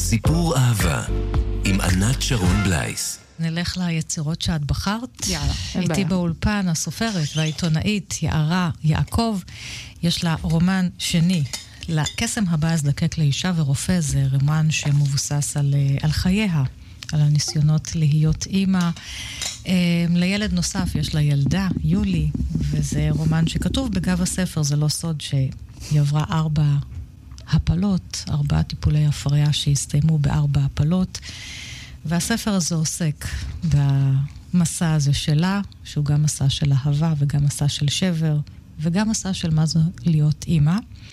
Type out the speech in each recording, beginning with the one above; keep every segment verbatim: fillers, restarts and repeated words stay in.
סיפור אהבה עם ענת שרון בלייס. נלך ליצירות שאת בחרת. יאללה, אין איתי בעיה. באולפן הסופרת והעיתונאית יערה יעקב. יש לה רומן שני, לקסם הבא הזדקק לאישה ורופא. זה רומן שמבוסס על, על חייה, על הניסיונות להיות אימא. לילד נוסף יש לה ילדה, יולי, וזה רומן שכתוב בגב הספר. זה לא סוד שהיא עברה ארבע הפלות, ארבעה טיפולי הפריה שהסתיימו בארבע הפלות. והספר הזה עוסק במסע הזה שלה, שהוא גם מסע של אהבה וגם מסע של שבר, וגם מסע של מה זה להיות אימא.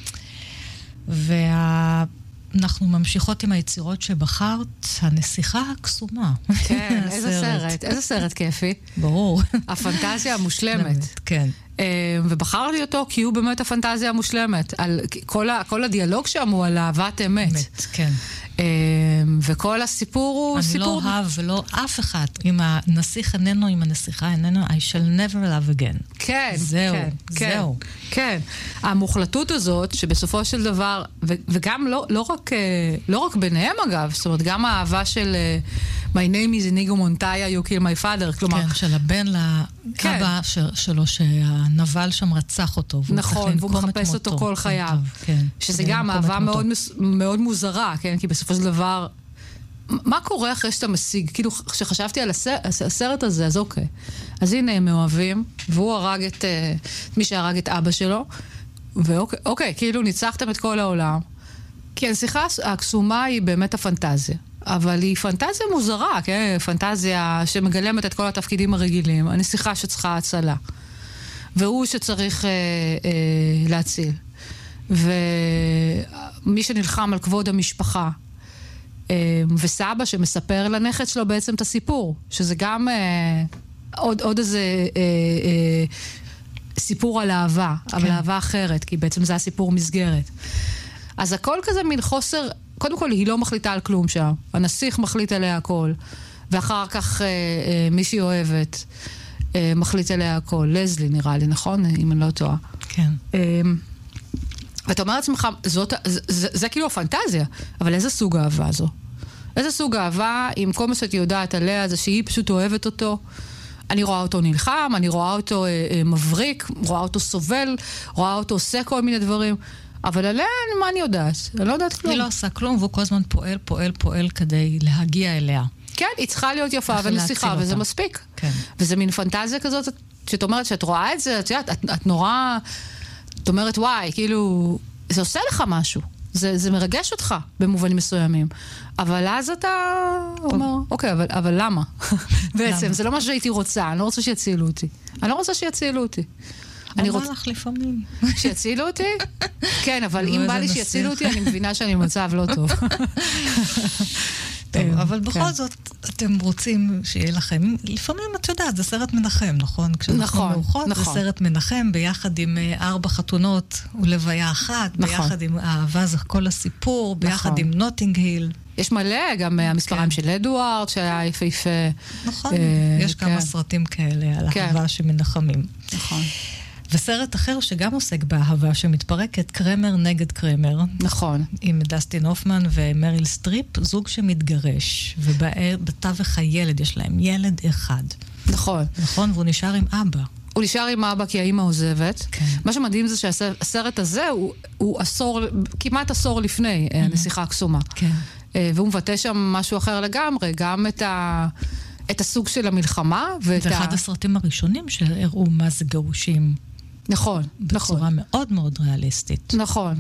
ואנחנו ממשיכות עם היצירות שבחרת, הנסיכה הקסומה. כן, איזה סרט, איזה סרט כיפי. ברור. הפנטזיה המושלמת. כן. ובחרתי אותו כי הוא באמת הפנטזיה המושלמת. על כל, ה, כל הדיאלוג שם הוא על אהבת אמת. אמת, כן. וכל הסיפור הוא אני סיפור... לא אוהב ולא אף אחד. אם הנסיך איננו, אם הנסיכה איננו, I shall never love again. כן, זהו, כן, זהו. כן. המוחלטות הזאת, שבסופו של דבר, ו- וגם לא, לא, רק, לא רק ביניהם אגב, זאת אומרת, גם האהבה של My name is Inigo Montoya, you kill my father, כלומר... כן, של הבן לאבא שלו, שהנבל שם רצח אותו. נכון, והוא מחפש אותו כל חייו. שזה גם אהבה מאוד, מאוד מוזרה, כן? כי בסופו של דבר, מה קורה אחרי שאתה משיג? כאילו, כשחשבתי על הסרט הזה, אז אוקיי. אז הנה הם מאוהבים, והוא הרג את מי שהרג את אבא שלו, ואוקיי, אוקיי, כאילו ניצחתם את כל העולם. כי הנסיכה הקסומה היא באמת הפנטזיה. אבל היא פנטזיה מוזרה, כן? פנטזיה שמגלמת את כל התפקידים הרגילים. הנסיכה שצריכה הצלה. והוא שצריך אה, אה, להציל. ומי שנלחם על כבוד המשפחה. אה, וסבא שמספר לנכד שלו בעצם את הסיפור. שזה גם אה, עוד, עוד איזה אה, אה, סיפור על אהבה. כן. אבל אהבה אחרת, כי בעצם זה הסיפור מסגרת. אז הכל כזה מין חוסר... קודם כל, היא לא מחליטה על כלום שם. הנסיך מחליט עליה הכל. ואחר כך אה, אה, מי שהיא אוהבת אה, מחליט עליה הכל. לזלי נראה לי, נכון? אם אני לא טועה. כן. אה, ואתה אומר לעצמך, זאת, זה, זה, זה כאילו הפנטזיה, אבל איזה סוג אהבה זו? איזה סוג אהבה, עם כל מה שאתה יודעת עליה, זה שהיא פשוט אוהבת אותו. אני רואה אותו נלחם, אני רואה אותו אה, אה, מבריק, רואה אותו סובל, רואה אותו עושה כל מיני דברים. אבל עליה, מה אני יודעת? אני לא יודעת כלום. היא לא עושה כלום, והוא כל הזמן פועל, פועל, פועל כדי להגיע אליה. כן, היא צריכה להיות יפה ונסיכה, וזה מספיק. כן. וזה מין פנטזיה כזאת, שאת אומרת שאת רואה את זה, את יודעת, את, את נורא, את אומרת, וואי, כאילו, זה עושה לך משהו. זה, זה מרגש אותך במובנים מסוימים. אבל אז אתה אומר, אוקיי, אבל, אבל למה? בעצם, זה לא מה שהייתי רוצה, אני לא רוצה שיצילו אותי. אני לא רוצה שיצילו אותי. אני רוצה לך לפעמים. שיצילו אותי? כן, אבל אם בא לי שיצילו אותי, אני מבינה שאני במצב לא טוב. טוב, אבל בכל זאת, אתם רוצים שיהיה לכם. לפעמים את יודעת, זה סרט מנחם, נכון? כשאנחנו מאורחות, זה סרט מנחם, ביחד עם ארבע חתונות ולוויה אחת, ביחד עם אהבה, זה כל הסיפור, ביחד עם נוטינג היל. יש מלא, גם המספריים של אדוארד, שהיה יפהפה. נכון, יש כמה סרטים כאלה על אהבה שמנחמים. נכון. וסרט אחר שגם עוסק באהבה שמתפרקת, קרמר נגד קרמר. נכון. עם דסטין הופמן ומריל סטריפ, זוג שמתגרש, ובתווך הילד יש להם ילד אחד. נכון. נכון, והוא נשאר עם אבא. הוא נשאר עם אבא כי האמא עוזבת. כן. מה שמדהים זה שהסרט הזה הוא, הוא עשור, כמעט עשור לפני mm-hmm. הנסיכה הקסומה. כן. והוא מבטא שם משהו אחר לגמרי, גם את ה... את הסוג של המלחמה. זה אחד הסרטים הראשונים שהראו מה זה גירושים. נכון, נכון. בצורה מאוד מאוד ריאליסטית. נכון.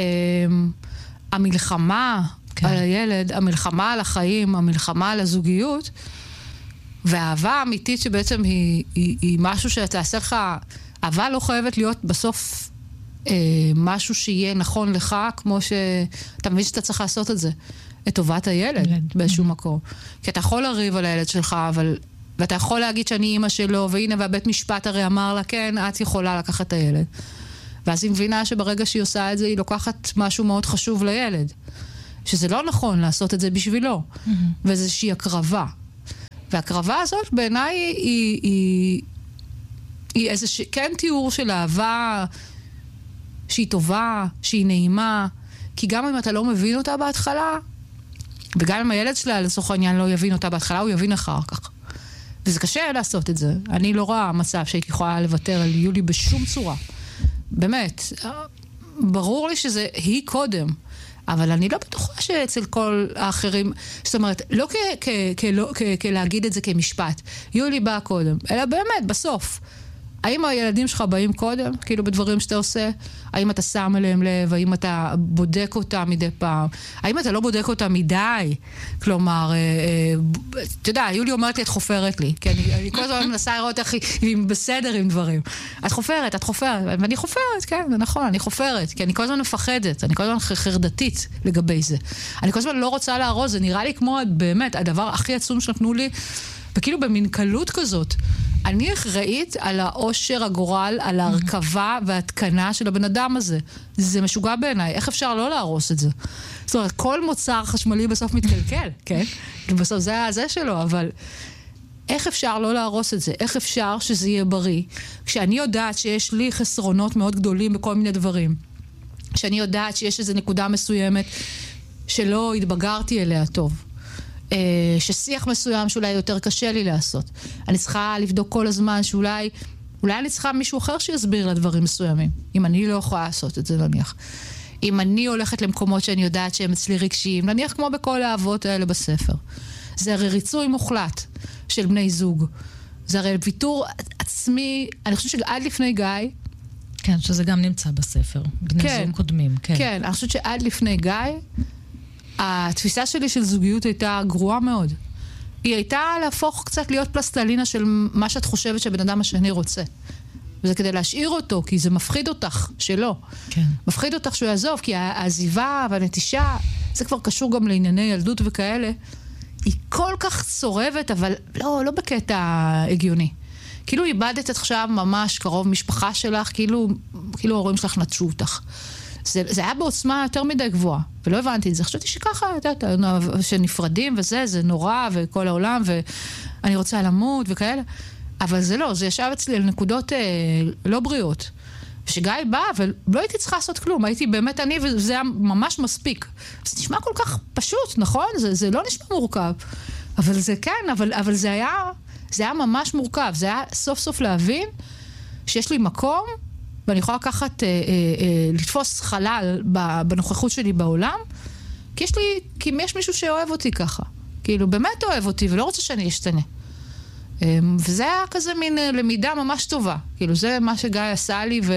המלחמה על הילד, המלחמה על החיים, המלחמה על הזוגיות, והאהבה האמיתית שבעצם היא משהו שתעשה לך, אהבה לא חייבת להיות בסוף משהו שיהיה נכון לך, כמו שאתה מבין שאתה צריך לעשות את זה. את טובת הילד באיזשהו מקום. כי אתה יכול לריב על הילד שלך, אבל... ואתה יכול להגיד שאני אימא שלו, והנה, והבית משפט הרי אמר לה, כן, את יכולה לקחת את הילד. ואז היא מבינה שברגע שהיא עושה את זה, היא לוקחת משהו מאוד חשוב לילד. שזה לא נכון לעשות את זה בשבילו. Mm-hmm. וזה שהיא הקרבה. והקרבה הזאת בעיניי היא, היא, היא, היא איזה ש... כן תיאור של אהבה שהיא טובה, שהיא נעימה, כי גם אם אתה לא מבין אותה בהתחלה, וגם אם הילד שלה, לצורך העניין, לא יבין אותה בהתחלה, הוא יבין אחר כך. וזה קשה לעשות את זה. אני לא רואה מצב שהיא יכולה לוותר על יולי בשום צורה. באמת. ברור לי שזה היא קודם, אבל אני לא בטוחה שאצל כל האחרים, זאת אומרת, לא כלהגיד את זה כמשפט, יולי באה קודם, אלא באמת, בסוף. האם הילדים שלך באים קודם, כאילו בדברים שאתה עושה? האם אתה שם אליהם לב? האם אתה בודק אותם מדי פעם? האם אתה לא בודק אותם מדי? כלומר, אתה יודע, יולי אומרת לי, את חופרת לי, כי אני, אני כל הזמן מנסה לראות איך היא בסדר עם דברים. את חופרת, את חופרת, ואני חופרת, כן, זה נכון, אני חופרת, כי אני כל הזמן מפחדת, אני כל הזמן חרדתית לגבי זה. אני כל הזמן לא רוצה להרוז, זה נראה לי כמו, באמת, הדבר הכי עצום שנתנו לי, וכאילו במין קלות כזאת. אני אחראית על האושר, הגורל, על ההרכבה וההתקנה של הבן אדם הזה. זה משוגע בעיניי. איך אפשר לא להרוס את זה? זאת אומרת, כל מוצר חשמלי בסוף מתקלקל, כן? בסוף זה זה שלו, אבל איך אפשר לא להרוס את זה? איך אפשר שזה יהיה בריא? כשאני יודעת שיש לי חסרונות מאוד גדולים בכל מיני דברים. כשאני יודעת שיש איזו נקודה מסוימת שלא התבגרתי אליה טוב. ששיח מסוים שאולי יותר קשה לי לעשות. אני צריכה לבדוק כל הזמן שאולי, אולי אני צריכה מישהו אחר שיסביר לדברים מסוימים. אם אני לא יכולה לעשות את זה, נניח. אם אני הולכת למקומות שאני יודעת שהם אצלי רגשיים, נניח כמו בכל האהבות האלה בספר. זה הרי ריצוי מוחלט של בני זוג. זה הרי ויתור עצמי, אני חושבת שעד לפני גיא, כן, שזה גם נמצא בספר. בני כן, זוג קודמים, כן. כן, אני חושבת שעד לפני גיא, התפיסה שלי של זוגיות הייתה גרועה מאוד. היא הייתה להפוך קצת להיות פלסטלינה של מה שאת חושבת שבן אדם השני רוצה. וזה כדי להשאיר אותו, כי זה מפחיד אותך שלא. כן. מפחיד אותך שהוא יעזוב, כי העזיבה והנטישה, זה כבר קשור גם לענייני ילדות וכאלה, היא כל כך צורבת, אבל לא, לא בקטע הגיוני. כאילו איבדת עכשיו ממש קרוב משפחה שלך, כאילו, כאילו ההורים שלך נטשו אותך. זה, זה היה בעוצמה יותר מדי גבוהה, ולא הבנתי את זה. חשבתי שככה, שנפרדים וזה, זה נורא, וכל העולם, ואני רוצה למות וכאלה. אבל זה לא, זה ישב אצלי על נקודות אה, לא בריאות. ושגיא בא, ולא הייתי צריכה לעשות כלום, הייתי באמת אני, וזה היה ממש מספיק. זה נשמע כל כך פשוט, נכון? זה, זה לא נשמע מורכב. אבל זה כן, אבל, אבל זה היה, זה היה ממש מורכב. זה היה סוף סוף להבין שיש לי מקום, ואני יכולה לקחת, אה, אה, אה, לתפוס חלל בנוכחות שלי בעולם, כי יש לי, כי יש מישהו שאוהב אותי ככה. כאילו, באמת אוהב אותי, ולא רוצה שאני אשתנה. אה, וזה היה כזה מין למידה ממש טובה. כאילו, זה מה שגיא עשה לי, ו...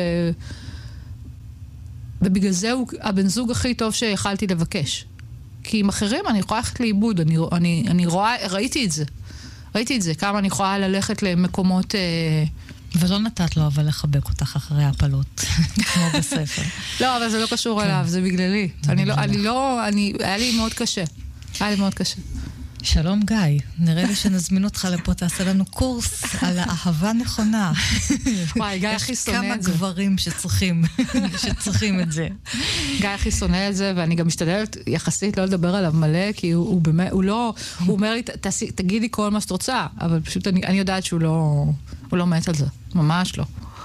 ובגלל זה הוא הבן זוג הכי טוב שיכלתי לבקש. כי עם אחרים אני יכולה ללכת לאיבוד, אני, אני, אני רואה, ראיתי את זה. ראיתי את זה, כמה אני יכולה ללכת למקומות... אה, ולא נתת לו אבל לחבק אותך אחרי הפלות, כמו בספר. לא, אבל זה לא קשור אליו, זה בגללי. אני לא, אני לא, אני, היה לי מאוד קשה. היה לי מאוד קשה. שלום גיא, נראה לי שנזמין אותך לפה, תעשה לנו קורס על האהבה נכונה. וואי, גיא הכי שונא את זה. כמה גברים שצריכים, שצריכים את זה. גיא הכי שונא את זה, ואני גם משתדלת יחסית לא לדבר עליו מלא, כי הוא, הוא באמת, הוא לא, הוא אומר לי, תגידי כל מה שאת רוצה, אבל פשוט אני, אני יודעת שהוא לא, הוא לא מת על זה. ממש לא.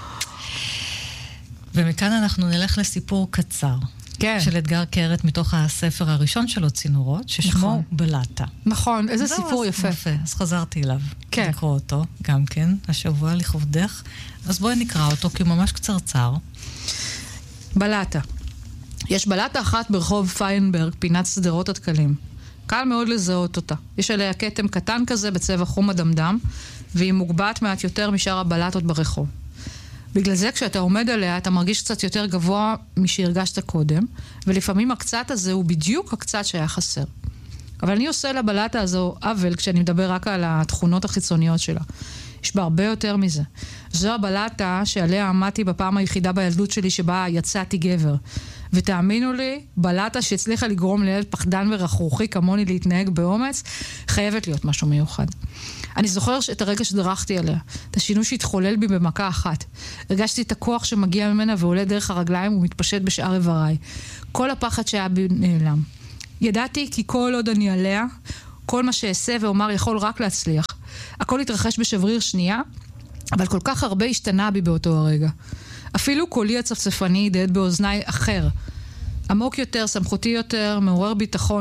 ומכאן אנחנו נלך לסיפור קצר. כן. של אתגר קרת מתוך הספר הראשון שלו, צינורות, ששמו נכון. בלטה. נכון, איזה סיפור יפה. יפה. אז חזרתי אליו. כן. לקרוא אותו, גם כן, השבוע לכבודך. אז בואי נקרא אותו, כי הוא ממש קצרצר. בלטה. יש בלטה אחת ברחוב פיינברג, פינת סדרות התקלים. קל מאוד לזהות אותה. יש עליה כתם קטן כזה בצבע חום אדמדם, והיא מוגבעת מעט יותר משאר הבלטות ברחוב. בגלל זה כשאתה עומד עליה, אתה מרגיש קצת יותר גבוה משהרגשת קודם, ולפעמים הקצת הזה הוא בדיוק הקצת שהיה חסר. אבל אני עושה לבלטה הזו עוול כשאני מדבר רק על התכונות החיצוניות שלה. יש בה הרבה יותר מזה. זו הבלטה שעליה עמדתי בפעם היחידה בילדות שלי שבה יצאתי גבר. ותאמינו לי, בלטה שהצליחה לגרום לילד פחדן ורחרוכי כמוני להתנהג באומץ, חייבת להיות משהו מיוחד. אני זוכר את הרגע שדרכתי עליה, את השינוי שהתחולל בי במכה אחת. הרגשתי את הכוח שמגיע ממנה ועולה דרך הרגליים ומתפשט בשאר איבריי. כל הפחד שהיה בי נעלם. ידעתי כי כל עוד אני עליה, כל מה שאעשה ואומר יכול רק להצליח. הכל התרחש בשבריר שנייה, אבל כל כך הרבה השתנה בי באותו הרגע. אפילו קולי הצפצפני הדהד באוזניי אחר. עמוק יותר, סמכותי יותר, מעורר ביטחון.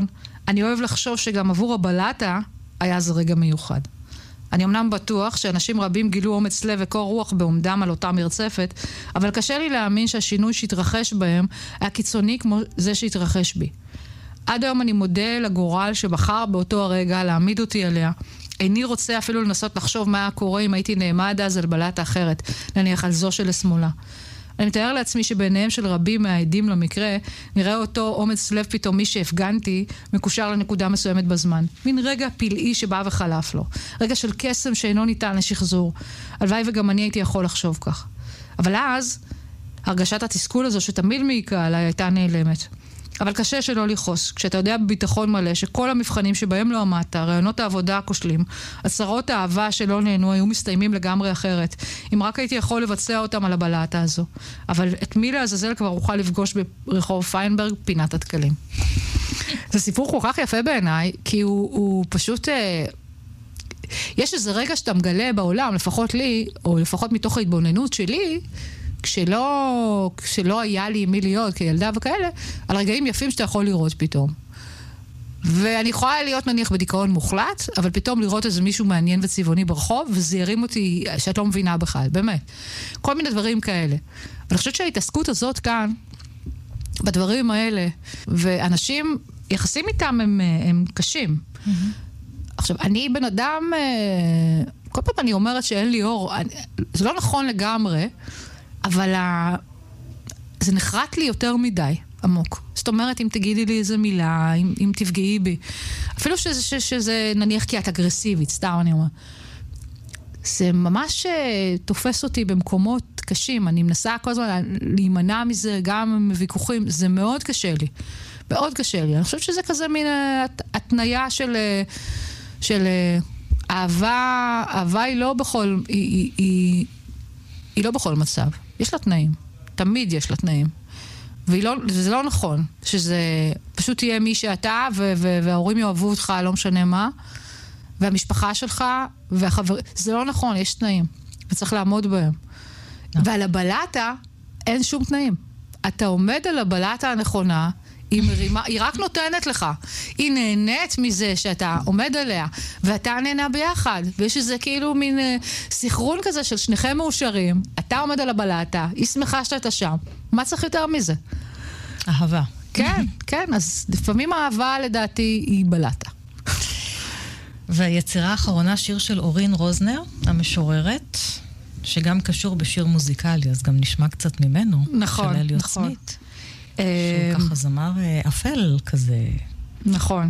אני אוהב לחשוב שגם עבור הבלטה היה זה רגע מיוחד. אני אמנם בטוח שאנשים רבים גילו אומץ לב וקור רוח בעומדם על אותה מרצפת, אבל קשה לי להאמין שהשינוי שהתרחש בהם היה קיצוני כמו זה שהתרחש בי. עד היום אני מודה לגורל שבחר באותו הרגע להעמיד אותי עליה. איני רוצה אפילו לנסות לחשוב מה היה קורה אם הייתי נעמד אז על בלטה אחרת, נניח על זו שלשמאלה. אני מתאר לעצמי שביניהם של רבים מהעדים למקרה, נראה אותו אומץ לב פתאומי שהפגנתי, מקושר לנקודה מסוימת בזמן. מין רגע פלאי שבא וחלף לו. רגע של קסם שאינו ניתן לשחזור. הלוואי וגם אני הייתי יכול לחשוב כך. אבל אז, הרגשת התסכול הזו שתמיד מעיקה עליי הייתה נעלמת. אבל קשה שלא לכעוס, כשאתה יודע בביטחון מלא שכל המבחנים שבהם לא עמדת, רעיונות העבודה הכושלים, הצהרות האהבה שלא נהנו היו מסתיימים לגמרי אחרת, אם רק הייתי יכול לבצע אותם על הבלטה הזו. אבל את מי לעזאזל כבר אוכל לפגוש ברחוב פיינברג, פינת התקלים. זה סיפור כל כך יפה בעיניי, כי הוא, הוא פשוט... יש איזה רגע שאתה מגלה בעולם, לפחות לי, או לפחות מתוך ההתבוננות שלי, כשלא, כשלא היה לי מי להיות כילדה וכאלה, על רגעים יפים שאתה יכול לראות פתאום. ואני יכולה להיות נניח בדיכאון מוחלט, אבל פתאום לראות איזה מישהו מעניין וצבעוני ברחוב, וזה ירים אותי שאת לא מבינה בכלל, באמת. כל מיני דברים כאלה. ואני חושבת שההתעסקות הזאת כאן, בדברים האלה, ואנשים, יחסים איתם הם, הם קשים. Mm-hmm. עכשיו, אני בן אדם, כל פעם אני אומרת שאין לי אור, זה לא נכון לגמרי, אבל ה... זה נחרט לי יותר מדי עמוק. זאת אומרת, אם תגידי לי איזה מילה, אם, אם תפגעי בי, אפילו שזה, שזה, שזה נניח כי את אגרסיבית, סתם אני אומר. זה ממש תופס אותי במקומות קשים. אני מנסה כל הזמן להימנע מזה, גם מוויכוחים. זה מאוד קשה לי. מאוד קשה לי. אני חושבת שזה כזה מין התניה של... של אהבה, אהבה היא לא בכל... היא, היא, היא, היא לא בכל מצב. יש לה תנאים. תמיד יש לה תנאים. ולא, וזה לא נכון, שזה פשוט תהיה מי שאתה, ו- ו- וההורים יאהבו אותך, לא משנה מה, והמשפחה שלך, והחבר... זה לא נכון, יש תנאים, וצריך לעמוד בהם. ועל הבלטה, אין שום תנאים. אתה עומד על הבלטה הנכונה, היא מרימה, היא רק נותנת לך. היא נהנית מזה שאתה עומד עליה, ואתה נהנה ביחד. ויש איזה כאילו מין אה, סחרון כזה של שניכם מאושרים. אתה עומד על הבלטה, היא שמחה שאתה שם. מה צריך יותר מזה? אהבה. כן, כן. אז לפעמים האהבה לדעתי היא בלטה. והיצירה האחרונה, שיר של אורין רוזנר, המשוררת, שגם קשור בשיר מוזיקלי, אז גם נשמע קצת ממנו. נכון, של נכון. עצמית. שהוא ככה זמר אפל כזה. נכון.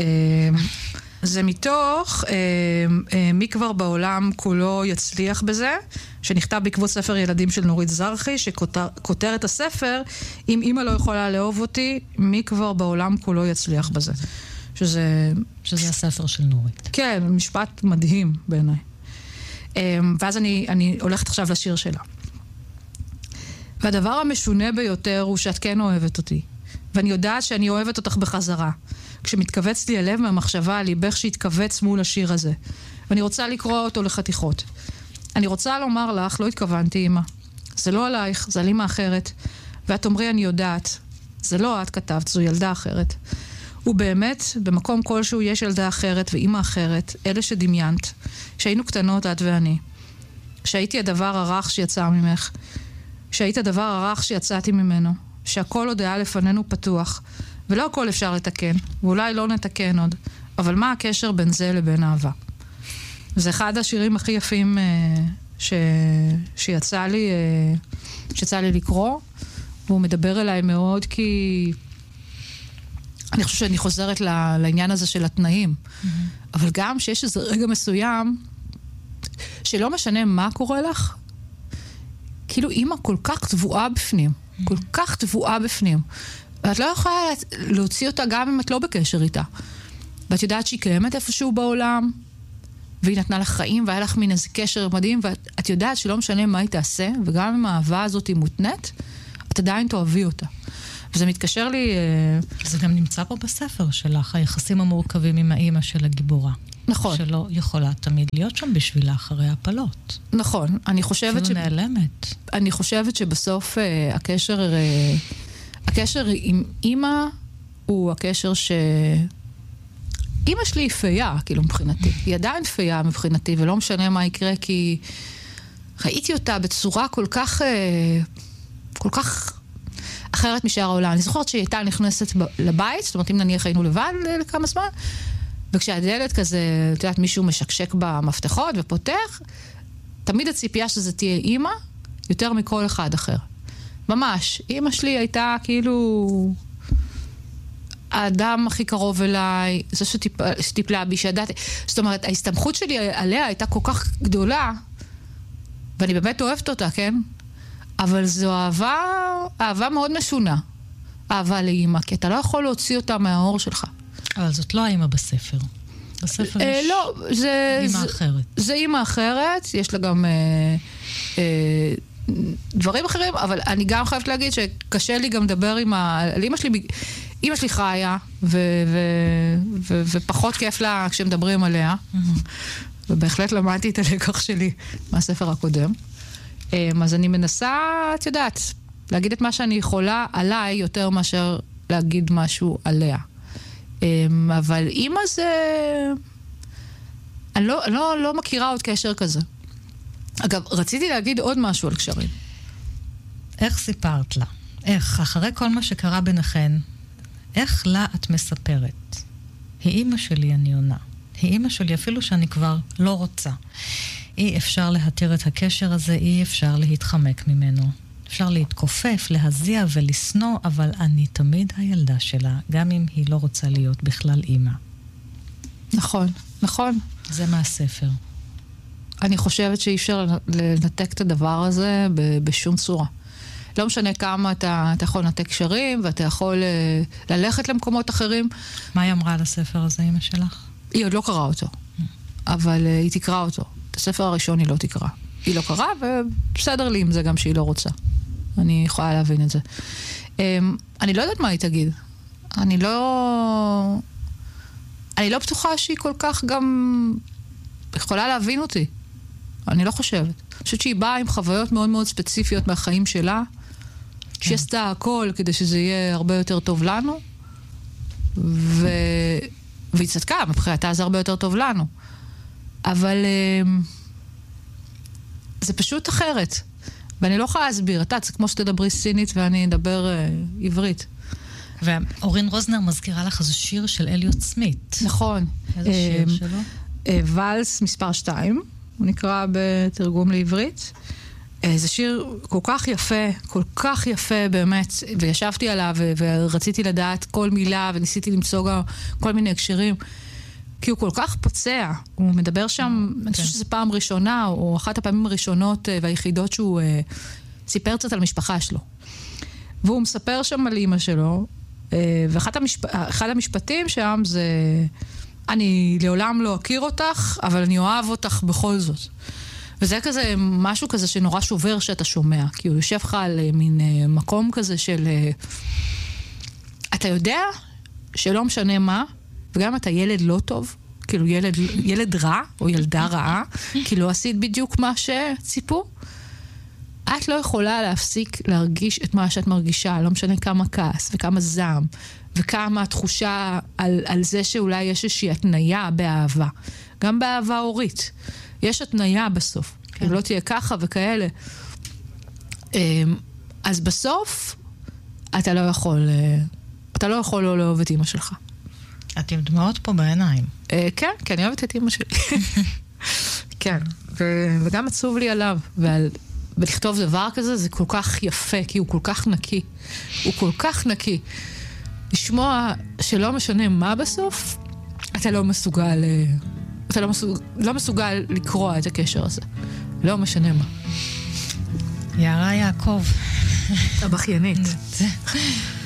זה מתוך מי כבר בעולם כולו יצליח בזה, שנכתב בעקבות ספר ילדים של נורית זרחי, שכותר את הספר, אם אמא לא יכולה לאהוב אותי, מי כבר בעולם כולו יצליח בזה. שזה... שזה הספר של נורית. כן, משפט מדהים בעיניי. ואז אני, אני הולכת עכשיו לשיר שלה. והדבר המשונה ביותר הוא שאת כן אוהבת אותי. ואני יודעת שאני אוהבת אותך בחזרה. כשמתכווץ לי הלב מהמחשבה על ליבך שהתכווץ מול השיר הזה. ואני רוצה לקרוא אותו לחתיכות. אני רוצה לומר לך, לא התכוונתי, אמא. זה לא עלייך, זה על אמא אחרת. ואת אומרי, אני יודעת. זה לא את כתבת, זו ילדה אחרת. ובאמת, במקום כלשהו יש ילדה אחרת ואמא אחרת, אלה שדמיינת, שהיינו קטנות את ואני. שהייתי הדבר הרך שיצא ממך. שהיית הדבר הרך שיצאתי ממנו, שהכל עוד היה לפנינו פתוח, ולא הכל אפשר לתקן, ואולי לא נתקן עוד, אבל מה הקשר בין זה לבין אהבה? זה אחד השירים הכי יפים אה, ש... שיצא לי, אה, שיצא לי לקרוא, והוא מדבר אליי מאוד כי אני חושבת שאני חוזרת ל... לעניין הזה של התנאים, mm-hmm. אבל גם שיש איזה רגע מסוים, שלא משנה מה קורה לך, כאילו אימא כל כך תבואה בפנים, כל כך תבואה בפנים. ואת לא יכולה להוציא אותה גם אם את לא בקשר איתה. ואת יודעת שהיא קיימת איפשהו בעולם, והיא נתנה לך חיים, והיה לך מין איזה קשר מדהים, ואת יודעת שלא משנה מה היא תעשה, וגם אם האהבה הזאת היא מותנית, את עדיין תאהבי אותה. וזה מתקשר לי... זה גם נמצא פה בספר שלך, היחסים המורכבים עם האימא של הגיבורה. נכון. שלא יכולה תמיד להיות שם בשבילה אחרי הפלות. נכון. אני חושבת ש... נעלמת. אני חושבת שבסוף uh, הקשר, uh, הקשר עם אימא הוא הקשר ש... אמא שלי היא פייה, כאילו, מבחינתי. היא עדיין פייה מבחינתי, ולא משנה מה יקרה, כי ראיתי אותה בצורה כל כך, כל כך אחרת משאר העולם. אני זוכרת שהיא הייתה נכנסת לבית, זאת אומרת, אם נניח היינו לבד לכמה זמן, וכשהדלת כזה, את יודעת, מישהו משקשק במפתחות ופותח, תמיד הציפייה שזה תהיה אימא, יותר מכל אחד אחר. ממש. אימא שלי הייתה כאילו האדם הכי קרוב אליי, זו שטיפ, שטיפלה בי, שידעתי. זאת אומרת, ההסתמכות שלי עליה הייתה כל כך גדולה, ואני באמת אוהבת אותה, כן? אבל זו אהבה, אהבה מאוד משונה. אהבה לאימא, כי אתה לא יכול להוציא אותה מהאור שלך. אבל זאת לא האימא בספר. בספר יש לא, זה, אימא זה, אחרת. זה אימא אחרת, יש לה גם אה, אה, דברים אחרים, אבל אני גם חייבת להגיד שקשה לי גם לדבר עם ה... על אימא שלי, אימא שלי חיה, ו, ו, ו, ופחות כיף לה כשמדברים עליה, mm-hmm. ובהחלט למדתי את הלקח שלי מהספר הקודם. אז אני מנסה, את יודעת, להגיד את מה שאני יכולה עליי, יותר מאשר להגיד משהו עליה. אבל אימא זה... אני לא, לא, לא מכירה עוד קשר כזה. אגב, רציתי להגיד עוד משהו על קשרים. איך סיפרת לה? איך, אחרי כל מה שקרה ביניכן, איך לה את מספרת? היא אימא שלי, אני עונה. היא אימא שלי, אפילו שאני כבר לא רוצה. אי אפשר להתיר את הקשר הזה, אי אפשר להתחמק ממנו. אפשר להתכופף, להזיע ולסנוע, אבל אני תמיד הילדה שלה, גם אם היא לא רוצה להיות בכלל אימא. נכון, נכון. זה מהספר. אני חושבת שאי אפשר לנתק את הדבר הזה בשום צורה. לא משנה כמה אתה, אתה יכול לנתק קשרים, ואתה יכול ללכת למקומות אחרים. מה היא אמרה על הספר הזה, אמא שלך? היא עוד לא קראה אותו, אבל היא תקרא אותו. את הספר הראשון היא לא תקרא. היא לא קראה, ובסדר לי עם זה גם שהיא לא רוצה. אני יכולה להבין את זה. אני לא יודעת מה היא תגיד. אני לא... אני לא בטוחה שהיא כל כך גם יכולה להבין אותי. אני לא חושבת. אני חושבת שהיא באה עם חוויות מאוד מאוד ספציפיות מהחיים שלה, שהיא עשתה הכל כדי שזה יהיה הרבה יותר טוב לנו, ו... והיא צדקה, מבחינתה זה הרבה יותר טוב לנו. אבל זה פשוט אחרת. ואני לא יכולה להסביר. אתה, זה כמו שתדברי סינית ואני אדבר עברית. ואורין רוזנר מזכירה לך איזה שיר של אליוט סמית. נכון. איזה שיר שלו? ולס מספר שתיים, הוא נקרא בתרגום לעברית. זה שיר כל כך יפה, כל כך יפה באמת, וישבתי עליו ורציתי לדעת כל מילה, וניסיתי למצוא גם כל מיני הקשרים, כי הוא כל כך פוצע. הוא מדבר שם, אני חושבת שזו פעם ראשונה, או אחת הפעמים הראשונות והיחידות שהוא סיפר קצת על משפחה שלו. והוא מספר שם על אמא שלו, ואחד המשפטים שם זה, אני לעולם לא אכיר אותך, אבל אני אוהב אותך בכל זאת. וזה כזה, משהו כזה שנורא שובר שאתה שומע, כי הוא יושב לך על מין מקום כזה של, אתה יודע שלא משנה מה, וגם אתה ילד לא טוב, כאילו ילד, ילד רע, או ילדה רעה, כי לא עשית בדיוק מה שציפו, את לא יכולה להפסיק להרגיש את מה שאת מרגישה, לא משנה כמה כעס וכמה זעם, וכמה התחושה על, על זה שאולי יש איזושהי התניה באהבה, גם באהבה הורית. יש התניה בסוף, כן. אם לא תהיה ככה וכאלה. אז בסוף, אתה לא יכול, אתה לא יכול לא לאהוב את אמא שלך. את עם דמעות פה בעיניים. כן, כי אני אוהבת את אמא שלי. כן, וגם עצוב לי עליו, ועל... ולכתוב דבר כזה, זה כל כך יפה, כי הוא כל כך נקי. הוא כל כך נקי. לשמוע שלא משנה מה בסוף, אתה לא מסוגל, אתה לא מסוגל, לא מסוגל לקרוא את הקשר הזה. לא משנה מה. יערה יעקב. הבכיינית.